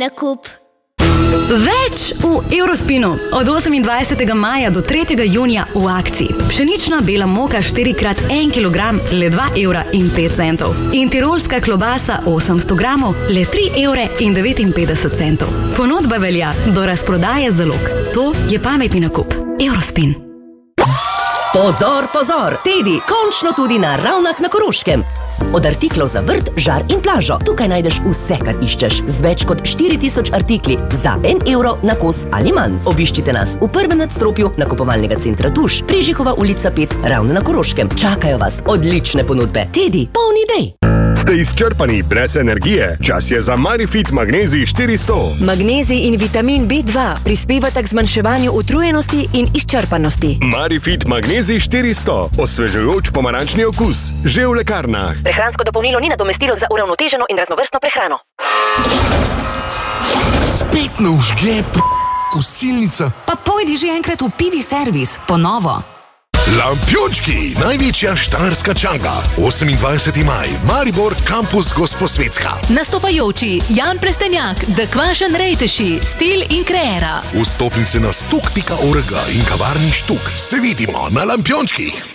nakup. Več v Eurospinu. Od 28. maja do 3. junija v akciji. Pšenična bela moka 4x1 kg, le 2,05 €. In tirolska klobasa 800 gramov, le 3,59 €. Ponudba velja do razprodaje zalog. To je pametni nakup. Eurospin. Pozor, pozor! Tedi, končno tudi na Ravnah na Koroškem. Od artiklov za vrt, žar in plažo. Tukaj najdeš vse, kar iščeš, z več kot 4000 artikli za 1 € na kos ali manj. Obiščite nas v prvem nadstropju nakupovalnega centra Tuš, Prižihova ulica 5, Ravne na Koroškem. Čakajo vas odlične ponudbe. Tedi, poln idej! Ste izčrpani brez energije? Čas je za Marifit Magnezij 400. Magnezij in vitamin B2 prispevata k zmanjševanju utrujenosti in izčrpanosti. Marifit Magnezij 400. Osvežujoč pomarančni okus. Že v lekarnah. Prehransko dopolnilo ni nadomestilo za uravnoteženo in raznovrstno prehrano. Spet ne užge usilnica. Pa pojdi že enkrat v Pidi servis, ponovo. Lampiončki, največja štajerska čanga. 28. maj, Maribor, kampus Gosposvetska. Nastopajoči Jan Plestenjak, The Kvašen Rejteši, Stil in Kreera. Vstopnice na stuk.org in kavarni Štuk. Se vidimo na Lampiončkih.